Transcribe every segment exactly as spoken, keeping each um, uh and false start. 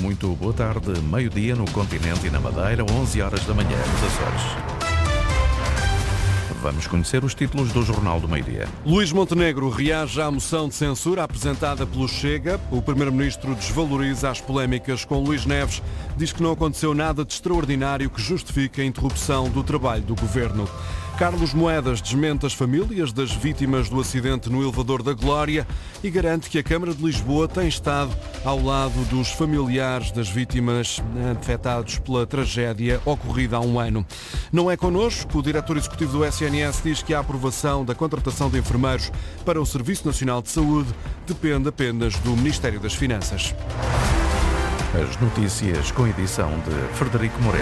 muito boa tarde. Meio-dia no continente e na Madeira, onze horas da manhã nos Açores. Vamos conhecer os títulos do Jornal do Meio-Dia. Luís Montenegro reage à moção de censura apresentada pelo Chega. O primeiro-ministro desvaloriza as polémicas com Luís Neves. Diz que não aconteceu nada de extraordinário que justifique a interrupção do trabalho do governo. Carlos Moedas desmente as famílias das vítimas do acidente no elevador da Glória e garante que a Câmara de Lisboa tem estado ao lado dos familiares das vítimas afetados pela tragédia ocorrida há um ano. Não é connosco. O diretor executivo do S N S diz que a aprovação da contratação de enfermeiros para o Serviço Nacional de Saúde depende apenas do Ministério das Finanças. As notícias com edição de Frederico Moreno.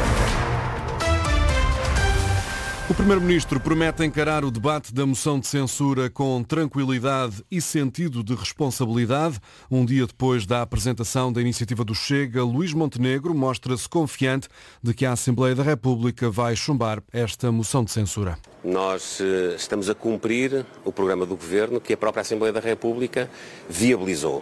O Primeiro-Ministro promete encarar o debate da moção de censura com tranquilidade e sentido de responsabilidade. Um dia depois da apresentação da iniciativa do Chega, Luís Montenegro mostra-se confiante de que a Assembleia da República vai chumbar esta moção de censura. Nós uh, estamos a cumprir o programa do Governo que a própria Assembleia da República viabilizou.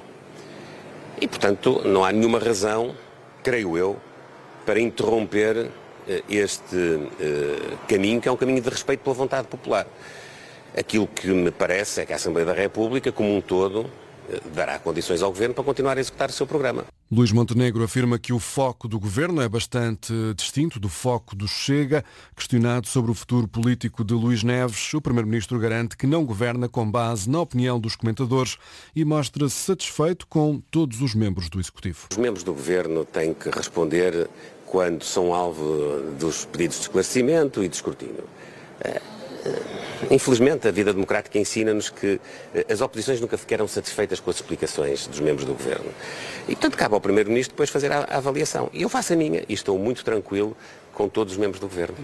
E, portanto, não há nenhuma razão, creio eu, para interromper este uh, caminho, que é um caminho de respeito pela vontade popular. Aquilo que me parece é que a Assembleia da República, como um todo, uh, dará condições ao Governo para continuar a executar o seu programa. Luís Montenegro afirma que o foco do Governo é bastante distinto do foco do Chega. Questionado sobre o futuro político de Luís Neves, o Primeiro-Ministro garante que não governa com base na opinião dos comentadores e mostra-se satisfeito com todos os membros do Executivo. Os membros do Governo têm que responder quando são alvo dos pedidos de esclarecimento e de escrutínio. Infelizmente, a vida democrática ensina-nos que as oposições nunca ficaram satisfeitas com as explicações dos membros do Governo. E, portanto, cabe ao Primeiro-Ministro depois fazer a avaliação. E eu faço a minha e estou muito tranquilo com todos os membros do Governo.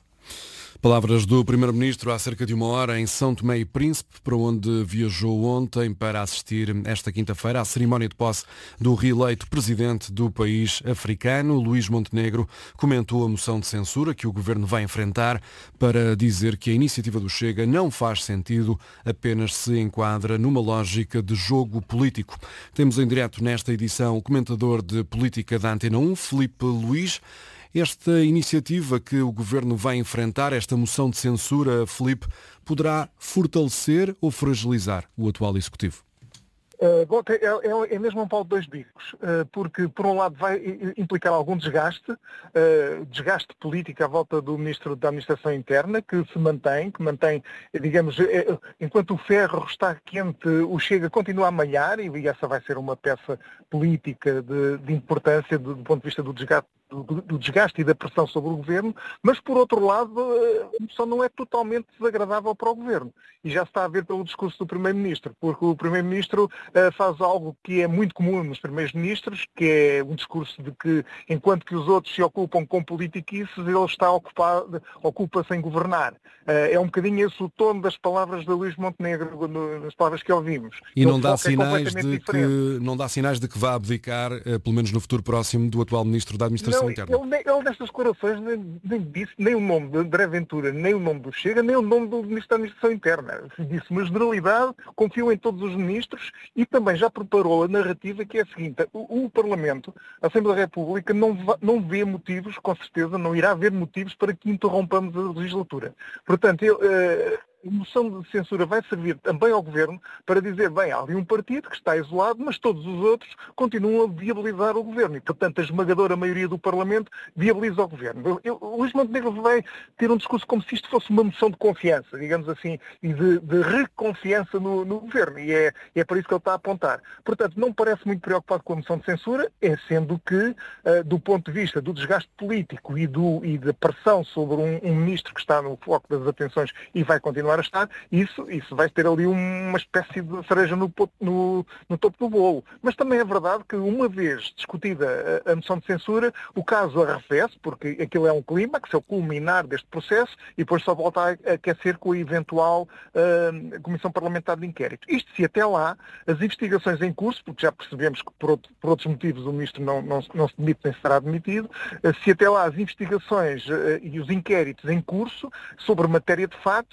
Palavras do Primeiro-Ministro há cerca de uma hora em São Tomé e Príncipe, para onde viajou ontem para assistir esta quinta-feira à cerimónia de posse do reeleito presidente do país africano. Luís Montenegro comentou a moção de censura que o Governo vai enfrentar para dizer que a iniciativa do Chega não faz sentido, apenas se enquadra numa lógica de jogo político. Temos em direto nesta edição o comentador de política da Antena um, Filipe Luís. Esta iniciativa que o Governo vai enfrentar, esta moção de censura, Filipe, poderá fortalecer ou fragilizar o atual Executivo? Uh, bom, é, é, é mesmo um pau de dois bicos, uh, porque por um lado vai implicar algum desgaste, uh, desgaste político à volta do Ministro da Administração Interna, que se mantém, que mantém, digamos, é, enquanto o ferro está quente, o Chega continua a malhar, e essa vai ser uma peça política de, de importância do, do ponto de vista do desgaste, do, do desgaste e da pressão sobre o Governo, mas por outro lado a moção não é totalmente desagradável para o Governo, e já se está a ver pelo discurso do Primeiro-Ministro, porque o Primeiro-Ministro faz algo que é muito comum nos primeiros ministros, que é um discurso de que, enquanto que os outros se ocupam com politiquices, ele está ocupado, ocupa-se em governar. É um bocadinho esse o tom das palavras de Luís Montenegro, das palavras que ouvimos. E não dá, sinais é de que, não dá sinais de que vá abdicar, pelo menos no futuro próximo, do atual Ministro da Administração não, Interna? Ele, ele nestas declarações nem, nem disse nem o nome de André Ventura, nem o nome do Chega, nem o nome do Ministro da Administração Interna. Disse uma generalidade, confiou em todos os ministros e também já preparou a narrativa que é a seguinte: o, o Parlamento, a Assembleia da República, não, va, não vê motivos, com certeza, não irá haver motivos para que interrompamos a legislatura. Portanto, eu, uh, a moção de censura vai servir também ao Governo para dizer, bem, há ali um partido que está isolado, mas todos os outros continuam a viabilizar o Governo. E, portanto, a esmagadora maioria do Parlamento viabiliza o Governo. Eu, o Luís Montenegro vai ter um discurso como se isto fosse uma moção de confiança, digamos assim, e de, de reconfiança no, no Governo. E é, é para isso que ele está a apontar. Portanto, não parece muito preocupado com a moção de censura, é sendo que, uh, do ponto de vista do desgaste político e, do, e da pressão sobre um, um ministro que está no foco das atenções e vai continuar a estar, isso, isso vai ter ali uma espécie de cereja no, no, no topo do bolo. Mas também é verdade que, uma vez discutida a, a moção de censura, o caso arrefece, porque aquilo é um clímax, é o culminar deste processo, e depois só volta a aquecer com a eventual uh, Comissão Parlamentar de Inquérito. Isto se até lá as investigações em curso, porque já percebemos que por, outro, por outros motivos o Ministro não, não, não se demite nem será demitido, uh, se até lá as investigações uh, e os inquéritos em curso sobre matéria de facto e sobre a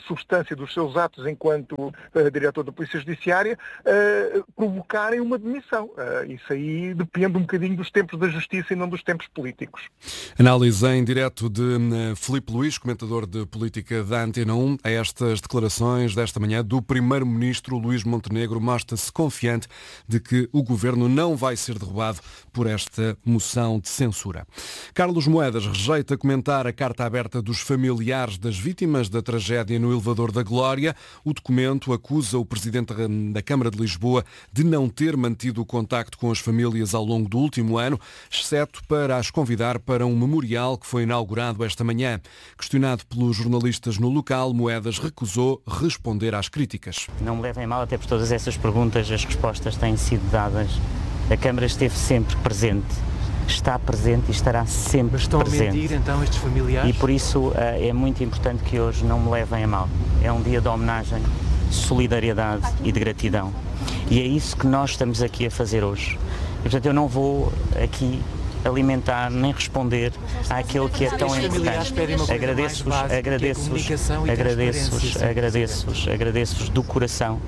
substância dos seus atos enquanto uh, diretor da Polícia Judiciária, uh, provocarem uma demissão. Uh, isso aí depende um bocadinho dos tempos da justiça e não dos tempos políticos. Análise em direto de uh, Filipe Luís, comentador de política da Antena um, a estas declarações desta manhã do primeiro-ministro Luís Montenegro. Mostra-se confiante de que o governo não vai ser derrubado por esta moção de censura. Carlos Moedas rejeita comentar a carta aberta dos familiares das vítimas da tragédia no elevador da Glória. O documento acusa o presidente da Câmara de Lisboa de não ter mantido o contacto com as famílias ao longo do último ano, exceto para as convidar para um memorial que foi inaugurado esta manhã. Questionado pelos jornalistas no local, Moedas recusou responder às críticas. Não me levem mal, até por todas essas perguntas, as respostas têm sido dadas. A Câmara esteve sempre presente, está presente e estará sempre Mas estão presente. a mentir, então, estes familiares? E por isso é muito importante que hoje não me levem a mal. É um dia de homenagem, de solidariedade e de gratidão. E é isso que nós estamos aqui a fazer hoje. E, portanto, eu não vou aqui alimentar nem responder àquilo que é tão importante. Agradeço-vos, agradeço-vos, agradeço-vos, agradeço-vos, agradeço-vos do coração.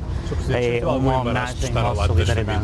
É uma homenagem à solidariedade.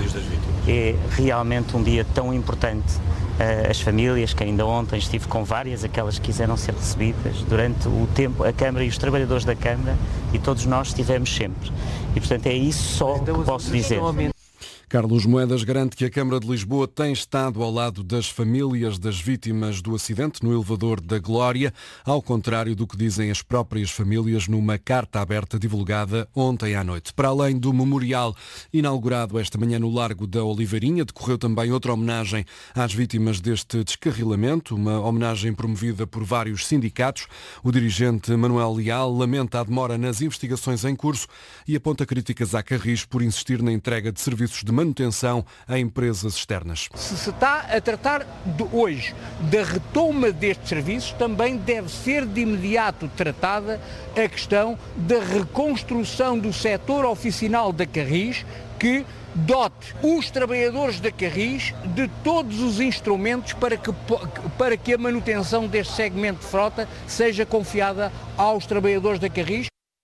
É realmente um dia tão importante. As famílias, que ainda ontem estive com várias, aquelas que quiseram ser recebidas, durante o tempo, a Câmara e os trabalhadores da Câmara, e todos nós estivemos sempre. E, portanto, é isso só que posso dizer. Carlos Moedas garante que a Câmara de Lisboa tem estado ao lado das famílias das vítimas do acidente no elevador da Glória, ao contrário do que dizem as próprias famílias numa carta aberta divulgada ontem à noite. Para além do memorial inaugurado esta manhã no Largo da Oliveirinha, decorreu também outra homenagem às vítimas deste descarrilamento, uma homenagem promovida por vários sindicatos. O dirigente Manuel Leal lamenta a demora nas investigações em curso e aponta críticas à Carris por insistir na entrega de serviços de manutenção a empresas externas. Se se está a tratar de hoje da retoma destes serviços, também deve ser de imediato tratada a questão da reconstrução do setor oficinal da Carris, que dote os trabalhadores da Carris de todos os instrumentos para que, para que a manutenção deste segmento de frota seja confiada aos trabalhadores da Carris.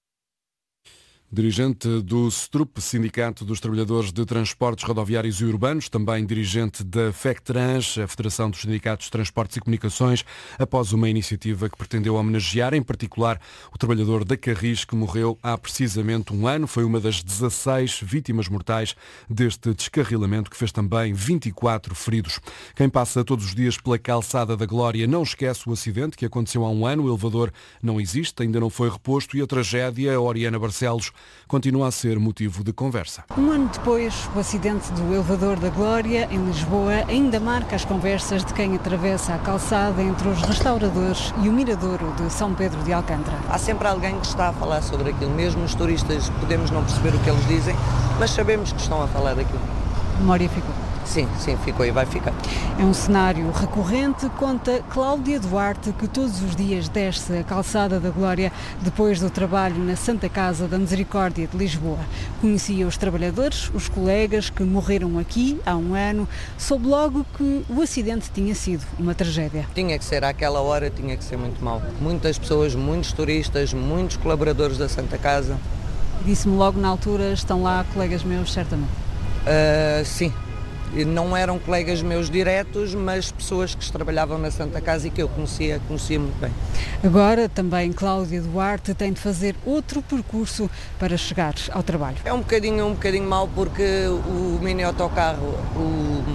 Dirigente do STRUP, Sindicato dos Trabalhadores de Transportes Rodoviários e Urbanos, também dirigente da FECTRANS, a Federação dos Sindicatos de Transportes e Comunicações, após uma iniciativa que pretendeu homenagear, em particular, o trabalhador da Carris, que morreu há precisamente um ano. Foi uma das dezasseis vítimas mortais deste descarrilamento, que fez também vinte e quatro feridos. Quem passa todos os dias pela calçada da Glória não esquece o acidente que aconteceu há um ano. O elevador não existe, ainda não foi reposto e a tragédia, a Oriana Barcelos, continua a ser motivo de conversa. Um ano depois, o acidente do elevador da Glória, em Lisboa, ainda marca as conversas de quem atravessa a calçada entre os restauradores e o miradouro de São Pedro de Alcântara. Há sempre alguém que está a falar sobre aquilo. Mesmo os turistas podemos não perceber o que eles dizem, mas sabemos que estão a falar daquilo. A memória ficou. Sim, sim, ficou e vai ficar. É um cenário recorrente, conta Cláudia Duarte, que todos os dias desce a calçada da Glória depois do trabalho na Santa Casa da Misericórdia de Lisboa. Conhecia os trabalhadores, os colegas que morreram aqui há um ano, soube logo que o acidente tinha sido uma tragédia. Tinha que ser, àquela hora tinha que ser muito mau. Muitas pessoas, muitos turistas, muitos colaboradores da Santa Casa. Disse-me logo na altura, estão lá colegas meus, certamente. Uh, sim. Não eram colegas meus diretos, mas pessoas que trabalhavam na Santa Casa e que eu conhecia, conhecia muito bem. Agora também Cláudia Duarte tem de fazer outro percurso para chegar ao trabalho. É um bocadinho, um bocadinho mau porque o mini autocarro, o,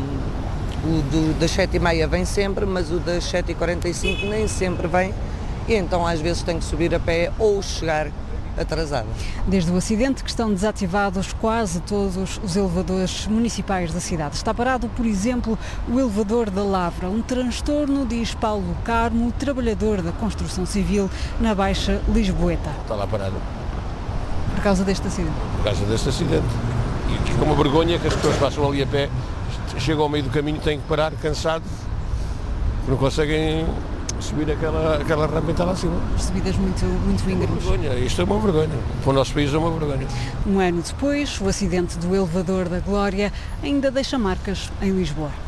o do, das sete e meia vem sempre, mas o das sete e quarenta e cinco nem sempre vem e então às vezes tenho que subir a pé ou chegar atrasada. Desde o acidente que estão desativados quase todos os elevadores municipais da cidade. Está parado, por exemplo, o elevador da Lavra, um transtorno, diz Paulo Carmo, trabalhador da construção civil na Baixa Lisboeta. Está lá parado. Por causa deste acidente? Por causa deste acidente. E com uma vergonha que as pessoas passam ali a pé, chegam ao meio do caminho, têm que parar, cansados, não conseguem subir aquela, aquela rampa e está lá acima. Subidas muito, muito íngremes. Vergonha. Isto é uma vergonha. Para o nosso país é uma vergonha. Um ano depois, o acidente do elevador da Glória ainda deixa marcas em Lisboa.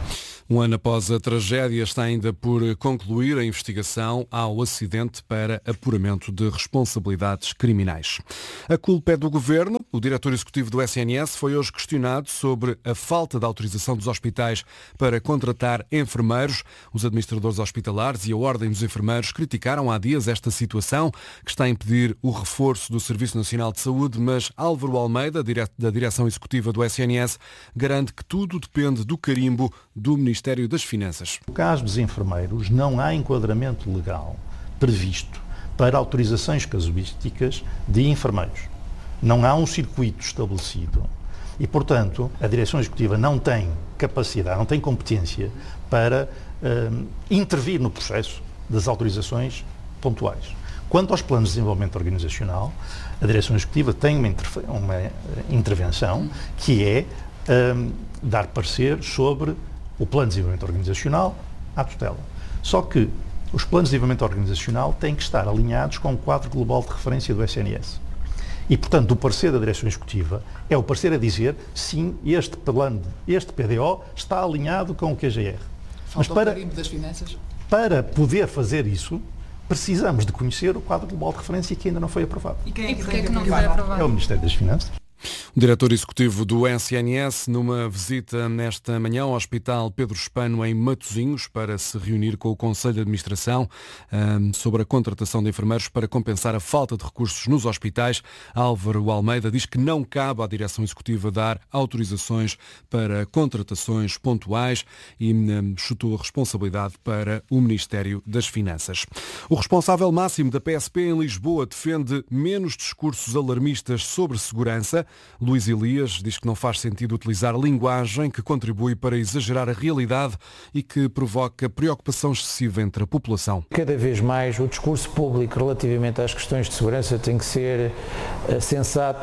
Um ano após a tragédia, está ainda por concluir a investigação ao acidente para apuramento de responsabilidades criminais. A culpa é do Governo. O diretor executivo do S N S foi hoje questionado sobre a falta de autorização dos hospitais para contratar enfermeiros. Os administradores hospitalares e a Ordem dos Enfermeiros criticaram há dias esta situação, que está a impedir o reforço do Serviço Nacional de Saúde, mas Álvaro Almeida, da direção executiva do S N S, garante que tudo depende do carimbo do Ministério das Finanças. No caso dos enfermeiros, não há enquadramento legal previsto para autorizações casuísticas de enfermeiros. Não há um circuito estabelecido e, portanto, a direção executiva não tem capacidade, não tem competência para uh, intervir no processo das autorizações pontuais. Quanto aos planos de desenvolvimento organizacional, a direção executiva tem uma, interfe- uma intervenção que é um, dar parecer sobre o plano de desenvolvimento organizacional à tutela. Só que os planos de desenvolvimento organizacional têm que estar alinhados com o quadro global de referência do S N S. E, portanto, o parecer da direção executiva é o parecer a dizer sim, este plano, este P D O está alinhado com o Q G R. Falta Mas para, o carimbo das finanças? Para poder fazer isso, precisamos de conhecer o quadro global de referência que ainda não foi aprovado. E quem é que, E tem que que não aprovar? foi aprovado? É o Ministério das Finanças. O diretor executivo do S N S, numa visita nesta manhã ao Hospital Pedro Espano em Matosinhos, para se reunir com o Conselho de Administração um, sobre a contratação de enfermeiros para compensar a falta de recursos nos hospitais. Álvaro Almeida diz que não cabe à direção executiva dar autorizações para contratações pontuais e um, chutou a responsabilidade para o Ministério das Finanças. O responsável máximo da P S P em Lisboa defende menos discursos alarmistas sobre segurança. Luís Elias diz que não faz sentido utilizar linguagem que contribui para exagerar a realidade e que provoca preocupação excessiva entre a população. Cada vez mais o discurso público relativamente às questões de segurança tem que ser uh, sensato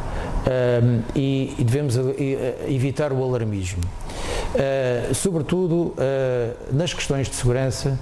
uh, e, e devemos uh, evitar o alarmismo. Uh, sobretudo uh, nas questões de segurança,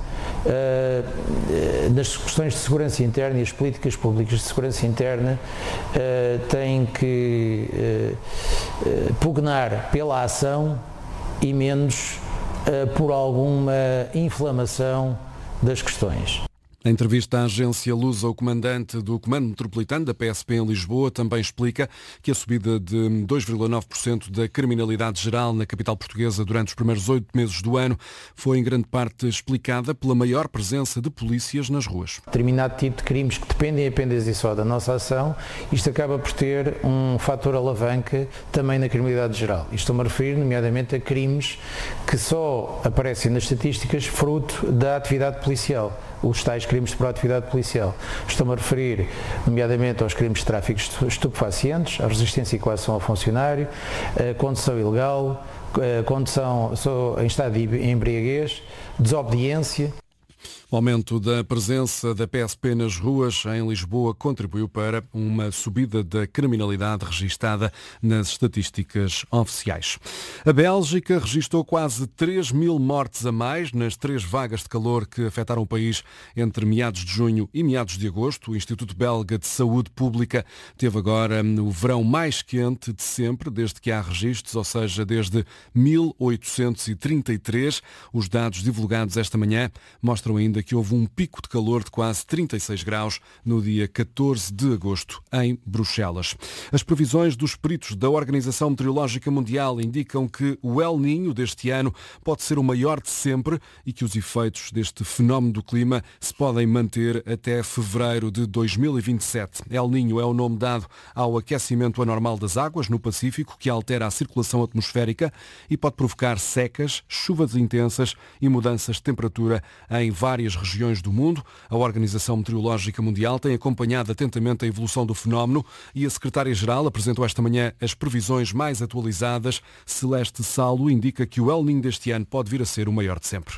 uh, nas questões de segurança interna e as políticas públicas de segurança interna uh, têm que uh, uh, pugnar pela ação e menos uh, por alguma inflamação das questões. Em entrevista à agência Lusa, o comandante do Comando Metropolitano da P S P em Lisboa também explica que a subida de dois vírgula nove por cento da criminalidade geral na capital portuguesa durante os primeiros oito meses do ano foi em grande parte explicada pela maior presença de polícias nas ruas. Determinado tipo de crimes que dependem apenas e só da nossa ação, isto acaba por ter um fator alavanca também na criminalidade geral. E estou-me a referir, nomeadamente, a crimes que só aparecem nas estatísticas fruto da atividade policial. Os tais crimes de proatividade policial. Estou-me a referir, nomeadamente, aos crimes de tráfico de estupefacientes, à resistência e coação ao funcionário, a condução ilegal, a condução em estado de embriaguez, desobediência. O aumento da presença da P S P nas ruas em Lisboa contribuiu para uma subida da criminalidade registada nas estatísticas oficiais. A Bélgica registrou quase três mil mortes a mais nas três vagas de calor que afetaram o país entre meados de junho e meados de agosto. O Instituto Belga de Saúde Pública teve agora o verão mais quente de sempre, desde que há registros, ou seja, desde mil oitocentos e trinta e três. Os dados divulgados esta manhã mostram ainda que houve um pico de calor de quase trinta e seis graus no dia catorze de agosto em Bruxelas. As previsões dos peritos da Organização Meteorológica Mundial indicam que o El Niño deste ano pode ser o maior de sempre e que os efeitos deste fenómeno do clima se podem manter até fevereiro de dois mil e vinte e sete. El Niño é o nome dado ao aquecimento anormal das águas no Pacífico, que altera a circulação atmosférica e pode provocar secas, chuvas intensas e mudanças de temperatura em várias regiões do mundo. A Organização Meteorológica Mundial tem acompanhado atentamente a evolução do fenómeno e a Secretária-Geral apresentou esta manhã as previsões mais atualizadas. Celeste Salo indica que o El Niño deste ano pode vir a ser o maior de sempre.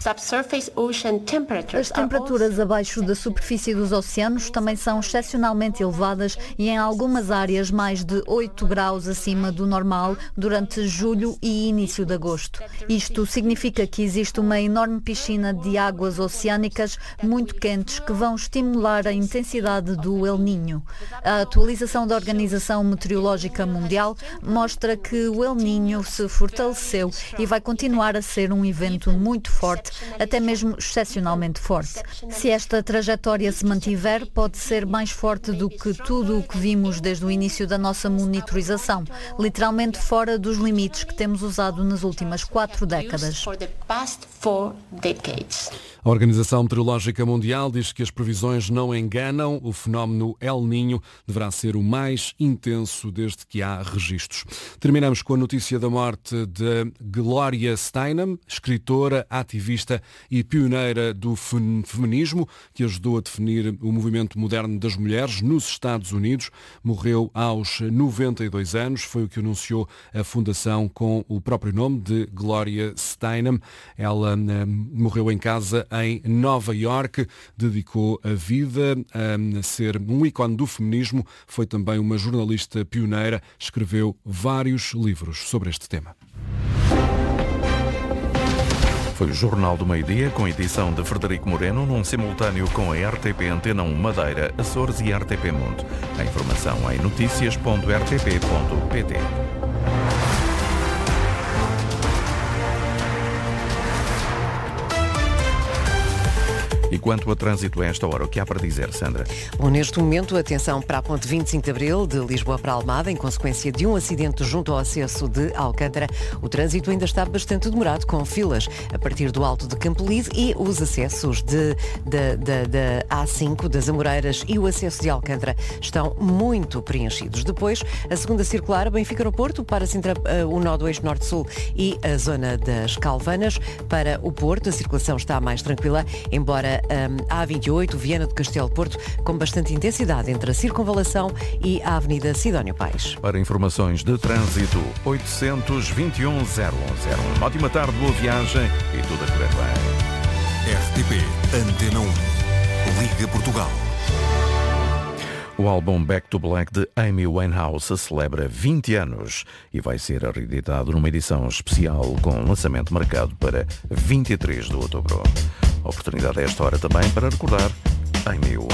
As temperaturas abaixo da superfície dos oceanos também são excepcionalmente elevadas e em algumas áreas mais de oito graus acima do normal durante julho e início de agosto. Isto significa que existe uma enorme piscina de águas oceânicas trópicas muito quentes que vão estimular a intensidade do El Niño. A atualização da Organização Meteorológica Mundial mostra que o El Niño se fortaleceu e vai continuar a ser um evento muito forte, até mesmo excepcionalmente forte. Se esta trajetória se mantiver, pode ser mais forte do que tudo o que vimos desde o início da nossa monitorização, literalmente fora dos limites que temos usado nas últimas quatro décadas. A Organização Meteorológica Mundial diz que as previsões não enganam. O fenómeno El Niño deverá ser o mais intenso desde que há registros. Terminamos com a notícia da morte de Gloria Steinem, escritora, ativista e pioneira do feminismo, que ajudou a definir o movimento moderno das mulheres nos Estados Unidos. Morreu aos noventa e dois anos, foi o que anunciou a fundação com o próprio nome de Gloria Steinem. Ela uh, morreu em casa em Nova Iorque, dedicou a vida a ser um ícone do feminismo, foi também uma jornalista pioneira, escreveu vários livros sobre este tema. Foi o Jornal do Meio-Dia, com edição de Frederico Moreno, num simultâneo com a R T P Antena um Madeira, Açores e R T P Mundo. A informação em notícias ponto r t p ponto p t. E quanto a trânsito a esta hora, o que há para dizer, Sandra? Bom, neste momento, atenção para a ponte vinte e cinco de Abril, de Lisboa para Almada, em consequência de um acidente junto ao acesso de Alcântara. O trânsito ainda está bastante demorado, com filas a partir do Alto de Campolide e os acessos de, de, de, de A cinco, das Amoreiras e o acesso de Alcântara estão muito preenchidos. Depois, a segunda circular, Benfica no Porto, para Sintra, o nó do eixo Norte-Sul e a zona das Calvanas. Para o Porto, a circulação está mais tranquila, embora a A vinte e oito, Viana do Castelo Porto, com bastante intensidade entre a Circunvalação e a Avenida Sidónio Paes. Para informações de trânsito, oitocentos e vinte e um, zero um zero um. Ótima tarde, boa viagem e tudo a correr bem. R T P Antena um. Liga Portugal. O álbum Back to Black de Amy Winehouse celebra vinte anos e vai ser reeditado numa edição especial com lançamento marcado para vinte e três de outubro. Oportunidade a esta hora também para recordar Amy Winehouse.